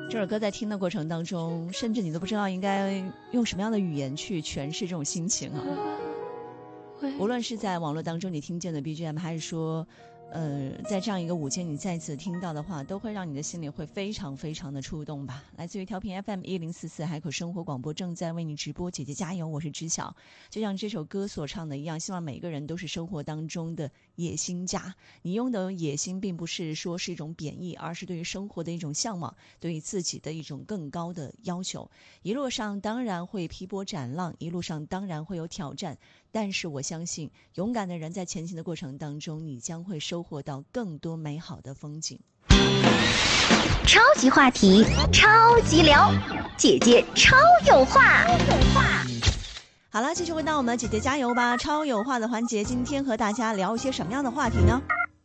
这首歌在听的过程当中，甚至你都不知道应该用什么样的语言去诠释这种心情啊。无论是在网络当中你听见的 BGM， 还是说在这样一个午间你再次听到的话，都会让你的心里会非常非常的触动吧。来自于调频 FM1044 海口生活广播正在为你直播，姐姐加油，我是知晓。就像这首歌所唱的一样，希望每个人都是生活当中的野心家。你用的野心并不是说是一种贬义，而是对于生活的一种向往，对于自己的一种更高的要求。一路上当然会劈波斩浪，一路上当然会有挑战，但是我相信勇敢的人在前行的过程当中，你将会收获到更多美好的风景。 超级话题，超级聊，姐姐超有话。 好了，继续回到我们姐姐加油吧超有话的环节，今天和大家聊一些什么样的话题呢？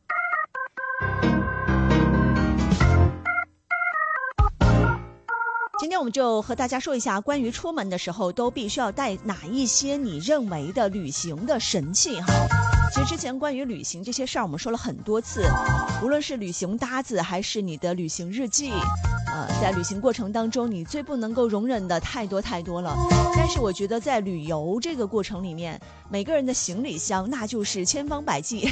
今天我们就和大家说一下关于出门的时候都必须要带哪一些你认为的旅行的神器哈。其实之前关于旅行这些事儿我们说了很多次，无论是旅行搭子还是你的旅行日记，在旅行过程当中你最不能够容忍的太多太多了。但是我觉得在旅游这个过程里面，每个人的行李箱那就是千方百计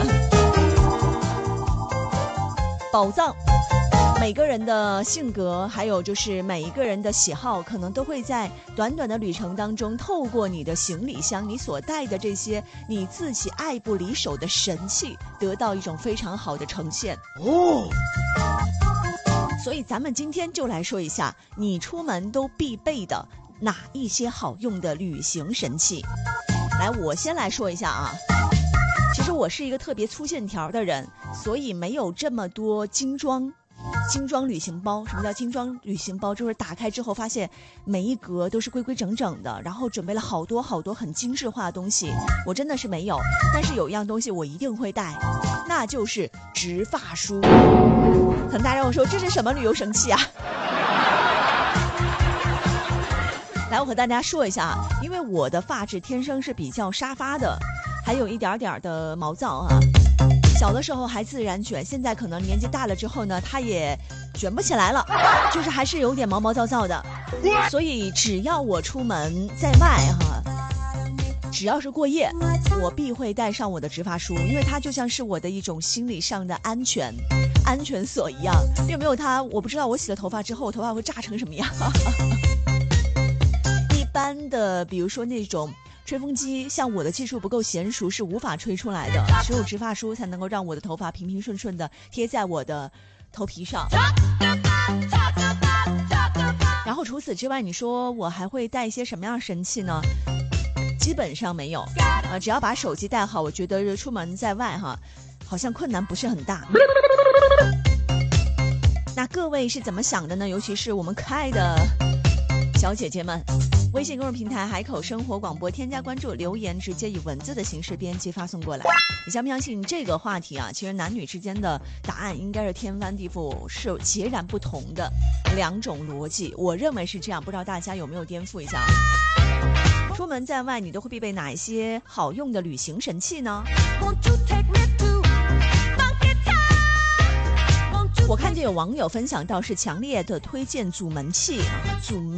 宝藏。每个人的性格，还有就是每一个人的喜好，可能都会在短短的旅程当中，透过你的行李箱，你所带的这些你自己爱不离手的神器，得到一种非常好的呈现哦。所以咱们今天就来说一下你出门都必备的哪一些好用的旅行神器。来，我先来说一下啊。其实我是一个特别粗线条的人，所以没有这么多精装旅行包。什么叫精装旅行包？就是打开之后发现每一格都是规规整整的，然后准备了好多好多很精致化的东西，我真的是没有。但是有一样东西我一定会带，那就是直发梳。可能大家让我说这是什么旅游神器啊？来，我和大家说一下啊，因为我的发质天生是比较沙发的，还有一点点的毛躁啊。小的时候还自然卷，现在可能年纪大了之后呢，它也卷不起来了，就是还是有点毛毛躁躁的。所以只要我出门在外哈，只要是过夜，我必会带上我的直发梳，因为它就像是我的一种心理上的安全锁一样。有没有它，我不知道我洗了头发之后，我头发会炸成什么样。一般的，比如说那种吹风机，像我的技术不够娴熟是无法吹出来的，只有直发梳才能够让我的头发平平顺顺的贴在我的头皮上。然后除此之外，你说我还会带一些什么样的神器呢？基本上没有，只要把手机带好，我觉得出门在外哈，好像困难不是很大。那各位是怎么想的呢？尤其是我们可爱的小姐姐们，微信公众平台海口生活广播添加关注，留言直接以文字的形式编辑发送过来。你相不相信这个话题啊，其实男女之间的答案应该是天翻地覆，是截然不同的两种逻辑。我认为是这样，不知道大家有没有颠覆一下。出门在外你都会必备哪一些好用的旅行神器呢？我看见有网友分享到是强烈的推荐阻门器，